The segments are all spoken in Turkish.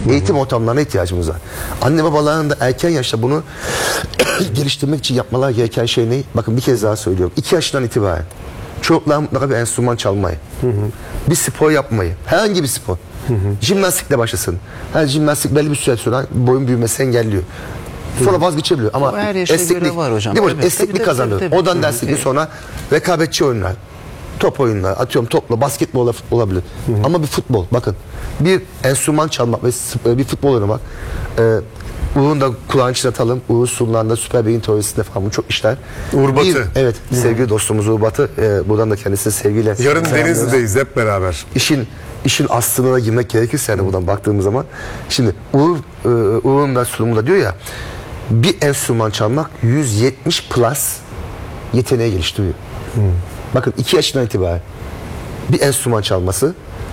Eğitim ortamlarına ihtiyacımız var. Anne babaların da erken yaşta bunu geliştirmek için yapmaları gereken şey ne? Bakın bir kez daha söylüyorum. 2 yaşından itibaren çocuklar mutlaka bir enstrüman çalmayı, bir spor yapmayı, herhangi bir spor. Jimnastikle başlasın. Her jimnastik belli bir süre sonra boyun büyümesi engelliyor. Sonra vazgeçebiliyor ama her yaşa göre var hocam. Değil mi hocam? Evet, Esneklik tabii, kazanıyor. tabii. Oradan derslikli sonra rekabetçi oyunlar, top oyunlar, atıyorum topla, basketbol olabilir. Ama bir futbol, bakın. Bir enstrüman çalmak ve bir futbol oynamak. Uğur'un da kulağını çınlatalım. Uğur Sullan'da Süper Beyin teorisinde falan çok işler. Uğur Batı. Evet, sevgili dostumuz Uğur Batı. Buradan da kendisine sevgiyle Yarın selamlıyoruz. Denizli'deyiz hep beraber. İşin aslına da girmek gerekirse yani buradan baktığımız zaman. Şimdi Uğur'un da sunumunda diyor ya, bir enstrüman çalmak 170 plus yeteneği geliştiriyor. Bakın 2 yaşından itibaren bir enstrüman çalması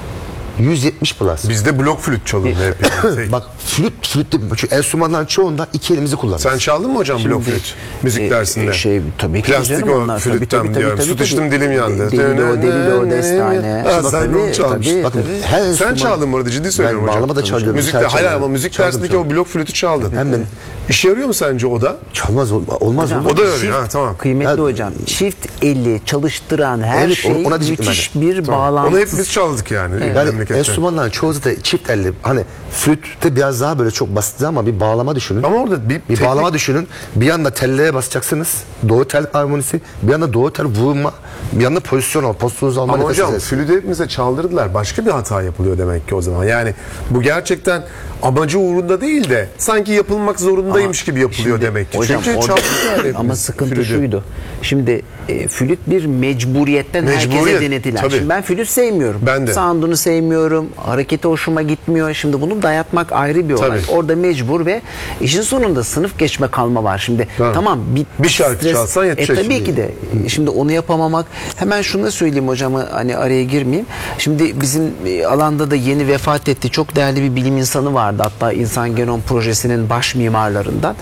170 plus. Bizde blok flüt çalındı hep. Yani. Bak flüt değil mi? Çünkü enstrümanların çoğunda 2 elimizi kullanırız. Sen çaldın mı hocam blok flüt müzik dersinde? Tabii ki Plastik canım, o onlar. flütten diyorum. Tutuştum dilim yandı. Delilo destane. Sen de onu çalmışsın. Bakın, her Sen enstrüman... çaldın bu arada, ciddi söylüyorum Ben hocam. bağlama da çalıyorum. Müzikte, gitar hayır çalıyorum. ama müzik Çaldım, dersindeki çaldım. o blok flütü çaldın. Hem de İşe yarıyor mu sence o da? çalmaz olmaz Hocam, mı? O da yarıyor. Ha, tamam. Kıymetli Evet. hocam, çift eli çalıştıran her Evet, şey ona diyecektim müthiş ben de. bir bağlantı. Onu hep biz çaldık yani. Yani memlekette. enstrümanların çoğu da çift elli. Hani flütte biraz daha böyle çok basit ama bir bağlama düşünün. Ama orada bir teknik- bağlama düşünün. Bir yanda tellere basacaksınız. Doğru tel harmonisi. Bir yanda doğru tel vurma. Bir yanda pozisyonunuzu alma. Ama nefes hocam alacağız. flütü hepimize çaldırdılar. Başka bir hata yapılıyor demek ki o zaman. Yani bu gerçekten amacı uğrunda değil de sanki yapılmak zorundaymış gibi yapılıyor demek ki. Hocam, Çünkü orada- çaldık yani ama hepimiz sıkıntı flütü. şuydu. Şimdi flüt bir mecburiyetten herkese Mecburiyet, denetilen. tabii. Şimdi ben flüt sevmiyorum. Ben de. Sound'unu sevmiyorum. Hareketi hoşuma gitmiyor. Şimdi bunu dayatmak ayrı bir olay. Tabii. Orada mecbur ve işin sonunda sınıf geçme kalma var. Şimdi tamam Bir şarkı çalsan yetecek tabii şimdi. ki de şimdi onu yapamamak. Hemen şunu da söyleyeyim hocam, hani araya girmeyeyim. Şimdi bizim alanda da yeni vefat etti. Çok değerli bir bilim insanı vardı. Hatta İnsan Genom Projesi'nin baş mimarlarından.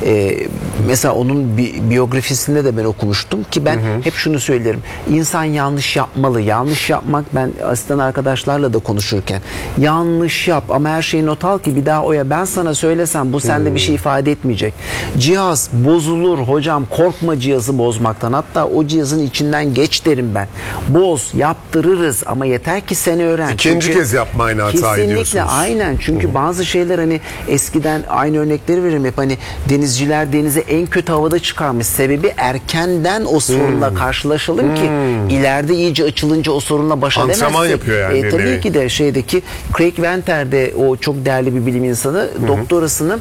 Mesela onun biyografisinde de ben okumuştum ki ben hep şunu söylerim. İnsan yanlış yapmalı. Yanlış yapmak, ben asistan arkadaşlarla da konuşurken yanlış yap ama her şeyi not al ki bir daha oya ben sana söylesem bu sende bir şey ifade etmeyecek. Cihaz bozulur hocam, korkma cihazı bozmaktan. Hatta o cihazın içinden geç derim ben. Boz, yaptırırız ama yeter ki sen öğren. İkinci kez yapma aynı hatayı diyorsunuz. Kesinlikle aynen. Çünkü bazı şeyler, hani eskiden aynı örnekleri veririm hep, hani denizciler denize en kötü havada çıkarmış. Sebebi erkenden o sorunla karşılaşalım ki ileride iyice açılınca o sorunla baş edemezsin. Antrenman yapıyor yani bir Tabii nevi. ki de şeydeki Craig Venter de, o çok değerli bir bilim insanı, doktorasını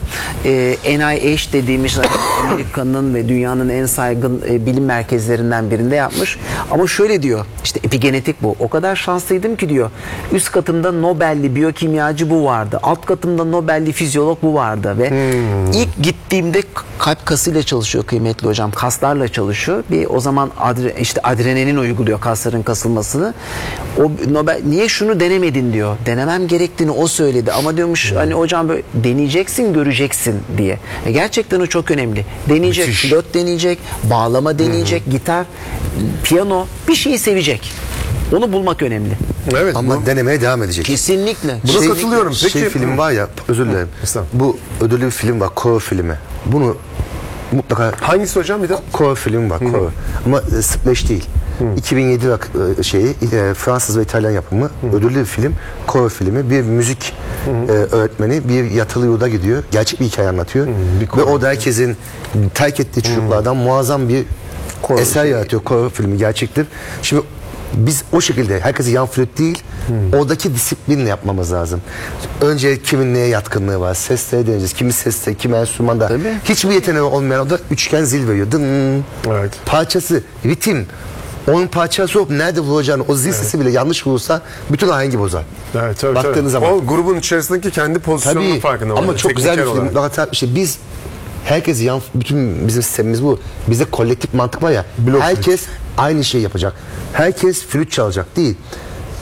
NIH dediğimiz Amerika'nın ve dünyanın en saygın bilim merkezlerinden birinde yapmış. Ama şöyle diyor, işte epigenetik bu. O kadar şanslıydım ki diyor, üst katımda Nobel'li biyokimyacı bu vardı. Alt katımda Nobel'li fizyolog bu vardı ve ilk gittiğimde kalp kasıyla çalışıyor kıymetli hocam. Kaslarla çalışıyor. Bir o zaman adrenalin uyguluyor kasların kasılmasını. O Nobel niye şunu denemedin diyor. Denemem gerektiğini o söyledi ama diyormuş hani hocam böyle deneyeceksin, göreceksin diye. Gerçekten o çok önemli. Deneyecek, Müthiş. pilot deneyecek, bağlama deneyecek, gitar, piyano, bir şeyi sevecek. Onu bulmak önemli. Evet. Ama denemeye devam edecek. Kesinlikle. Buna katılıyorum. Peki Film var ya, özür dilerim. Estağfurullah. Bu ödüllü bir film var, Koro filmi. Bunu mutlaka hangisi hocam bir de? Koro film var, Koro. Ama Splash değil. 2007 Fransız ve İtalyan yapımı ödüllü bir film, Koro filmi. Bir müzik öğretmeni bir yatılı yurda gidiyor. Gerçek bir hikaye anlatıyor. Ve o da herkesin terk ettiği çocuklardan muazzam bir eser yaratıyor. Koro filmi gerçektir. Şimdi biz o şekilde herkese yan flüt değil, oradaki disiplinle yapmamız lazım. Önce kimin neye yatkınlığı var, seslere deneyeceğiz. Kimi seste, kimi enstrümanda. Tabii. Hiçbir yeteneği olmayan o da üçgen zil veriyor. Dın. Evet. Parçası, ritim. Onun parçası yok. Nerede vuracağını, o zil sesi bile yanlış vurursa bütün ahengi bozar. Evet, tabii, Baktığınız tabii. zaman. O grubun içerisindeki kendi pozisyonunun Tabii. farkında. Ama olmalı, çok güzel bir tekniker film. olarak. Hatta işte biz herkes bütün bizim sistemimiz bu. Bizde kolektif mantık var ya. Blok herkes aynı şeyi yapacak. Herkes flüt çalacak değil.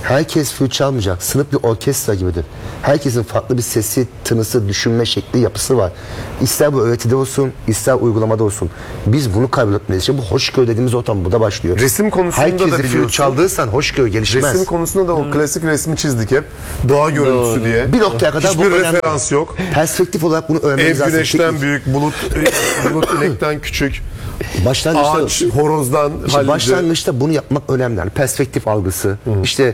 Herkes flüt çalmayacak. Sınıf bir orkestra gibidir. Herkesin farklı bir sesi, tınısı, düşünme şekli, yapısı var. İster bu öğretide olsun, ister uygulamada olsun. Biz bunu kaybetmeyiz. İşte bu hoşgörü dediğimiz ortam burada başlıyor. Resim konusunda da Herkese biliyorsun. flüt çaldıysan hoşgörü gelişmez. Resim konusunda da o klasik resmi çizdik hep. Doğa görüntüsü diye. Bir noktaya kadar hiçbir bu önemli. referans yok. Perspektif olarak bunu öğrenmemiz Ev lazım. güneşten Teknik. büyük, bulut inekten küçük, Başlangıçta, ağaç horozdan İşte hallice. başlangıçta bunu yapmak önemli. Yani perspektif algısı, işte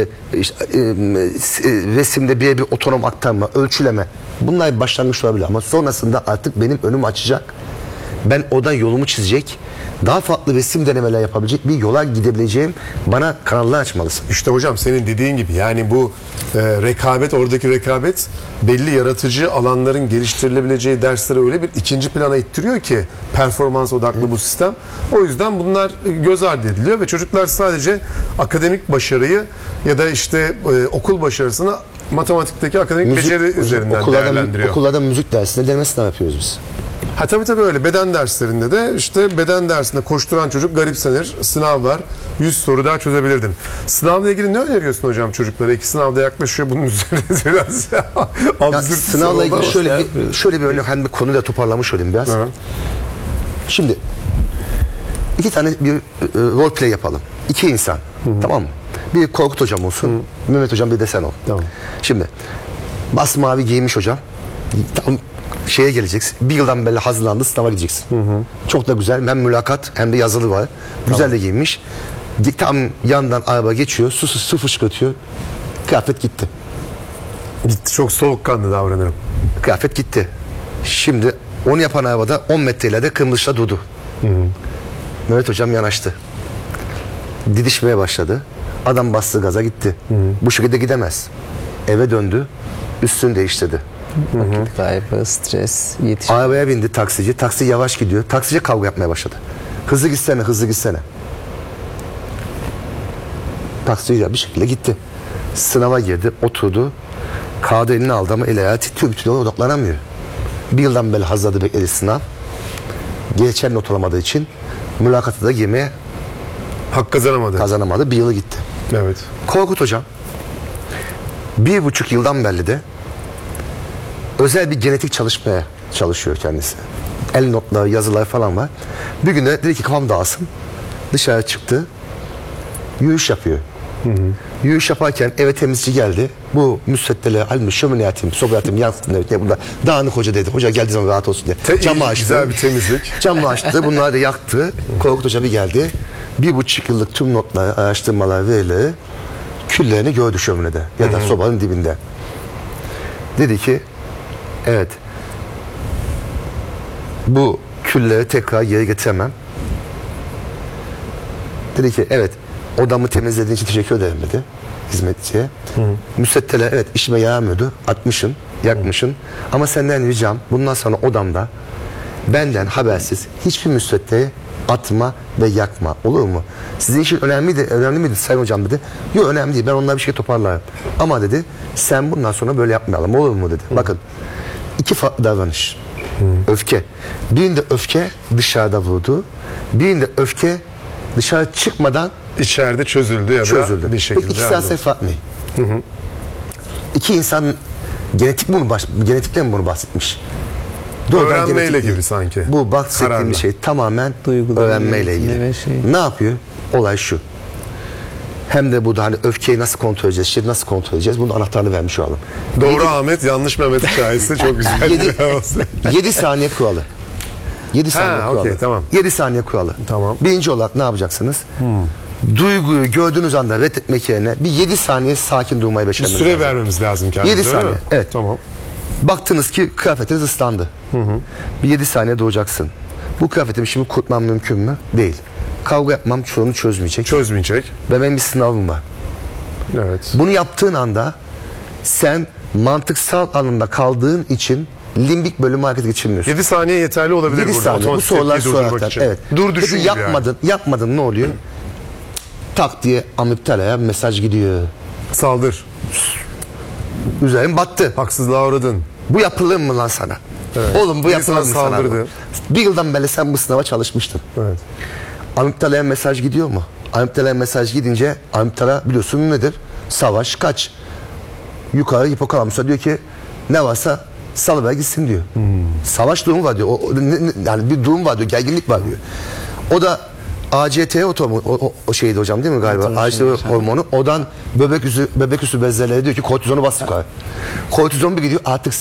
resimde bir otonom aktarma, ölçüleme. Bunlar bir başlangıç olabilir ama sonrasında artık benim önümü açacak. Ben oradan yolumu çizecek, daha farklı resim denemeler yapabilecek bir yola gidebileceğim bana kanallar açmalısın. İşte hocam senin dediğin gibi yani bu rekabet, oradaki rekabet belli yaratıcı alanların geliştirilebileceği dersleri öyle bir ikinci plana ittiriyor ki performans odaklı bu sistem. O yüzden bunlar göz ardı ediliyor ve çocuklar sadece akademik başarıyı ya da işte okul başarısını matematikteki akademik beceri üzerinden değerlendiriyor. Okullarda müzik dersinde deneme sınavı yapıyoruz biz. Ha tabii öyle. Beden derslerinde de işte beden dersinde koşturan çocuk garipsenir. Sınav var. 100 soru daha çözebilirdin. Sınavla ilgili ne öneriyorsun hocam çocuklara? İki sınavda yaklaşıyor. Bunun üzerine biraz Ya, absürt sınavla ilgili şöyle bir örnek, hani bir konuyla toparlamış olayım biraz. Hı. Şimdi iki tane bir role play yapalım. İki insan. Tamam mı? Bir Korkut hocam olsun. Mehmet hocam bir de sen ol. Tamam. Şimdi masmavi giymiş hocam. Tam şeye geleceksin. Bir yıldan beri hazırlandı, sınava gideceksin. Çok da güzel. Hem mülakat hem de yazılı var. Güzel de giyinmiş. Tam yandan araba geçiyor. Su fışkırtıyor. Kıyafet gitti. Gitti. Çok soğukkanlı davranırım. Kıyafet gitti. Şimdi onu yapan arabada 10 metre ileride kırmızı durdu. Mehmet hocam yanaştı. Didişmeye başladı. Adam bastı gaza gitti. Bu şekilde gidemez. Eve döndü. Üstünü değiştirdi. Vakit kaybı, stres, yetişim. Arabaya bindi taksici. Taksi yavaş gidiyor. Taksici kavga yapmaya başladı. Hızlı gitsene, hızlı gitsene. Taksici bir şekilde gitti. Sınava girdi, oturdu. Kağıdı eline aldı ama el ayağı titriyor, bütün yolu odaklanamıyor. Bir yıldan beri hazırladı, bekledi sınav. Geçen not alamadığı için mülakata da girmeye Hak kazanamadı. Bir yılı gitti. Evet. Korkut hocam 1,5 yıldan beri de özel bir genetik çalışmaya çalışıyor kendisi. El notları, yazılar falan var. Bir gün de dedi ki kafam dağılsın. Dışarı çıktı. Yürüyüş yapıyor. Yürüyüş yaparken eve temizlikçi geldi. Bu müsveddele almış, şömine atayım, soba atayım, yansıtın evet, bunda dağınık hoca dedi. Hoca geldiği zaman rahat olsun diye. Camı açtı. Güzel bir temizlik. Camı açtı. Bunları da yaktı. Korkut hoca bir geldi. 1,5 yıllık tüm notlar, araştırmalar, verileri, küllerini gördü şöminede ya da sobanın dibinde. Dedi ki evet, bu külleri tekrar geri getiremem. Dedi ki evet, odamı temizlediğin için teşekkür ederim dedi hizmetçiye. Müsveddele evet işime yaramıyordu. Atmışsın, yakmışsın. Ama senden ricam bundan sonra odamda benden habersiz hiçbir müsveddeyi atma ve yakma. Olur mu? Sizin için önemli miydi Sayın Hocam dedi. Yok önemli değil. Ben onlara bir şey toparlarım. Ama dedi sen bundan sonra böyle yapmayalım. Olur mu dedi. Bakın iki farklı davranış. Öfke. Birinde öfke dışarıda vurdu. Birinde öfke dışarı çıkmadan İçeride çözüldü ya da çözüldü. bir şekilde. Peki ikisi arasında fark ne? İki insan genetikle mi bunu bahsetmiş? Doğrudan Öğrenmeyle genetik değil. gibi sanki. Bu bahsettiğim Kararla. bir şey tamamen Duygular, öğrenmeyle ilgili. ve şey. Ne yapıyor? Olay şu. Hem de bu da hani öfkeyi nasıl kontrol edeceğiz, şeyi nasıl kontrol edeceğiz? Bunun anahtarını vermiş olalım. Doğru Ahmet, yanlış Mehmet hikayesi çok güzel. 7 saniye kuralı. 7 saniye kuralı. okey, tamam. 7 saniye kuralı. Tamam. Birinci olarak ne yapacaksınız? Duyguyu gördüğünüz anda reddetmek yerine bir 7 saniye sakin durmayı Bir başarmanız süre lazım. vermemiz lazım kendimize. 7 değil saniye. mi? Evet. Tamam. Baktınız ki kıyafetiniz ıslandı. Bir 7 saniye duracaksın. Bu kıyafetimi şimdi kurtmam mümkün mü? Değil. Kavga yapmam sorunu çözmeyecek. Çözmeyecek. Ve benim bir sınavım var. Evet. Bunu yaptığın anda sen mantıksal alanında kaldığın için limbik bölümü harekete geçirmiyorsun. 7 saniye yeterli olabilir 7 burada. saniye bu otomatik sorular tepkiyi durdurmak sorarken. için. Evet. Dur düşün Peki gibi yapmadın ne oluyor? Tak diye amigdalaya mesaj gidiyor. yani. Saldır. Üzerin battı. Haksızlığa uğradın. Bu yapılır mı lan sana? Evet. Oğlum bu Biri yapılır mı sana sana? saldırdı. Bir yıldan beri sen bu sınava çalışmıştın. Evet. Amigdalaya mesaj gidiyor mu? Amigdalaya mesaj gidince amigdala biliyorsun nedir? Savaş, kaç. Yukarı hipokalamusa diyor ki ne varsa salıver gitsin diyor. Savaş durumu var diyor. Yani bir durum var diyor. Gerginlik var diyor. O da ACT o şeydi hocam değil mi galiba? ACT hormonu. Odan bebek üstü bezlerine diyor ki kortizonu bas yukarı. Kortizon bir gidiyor artık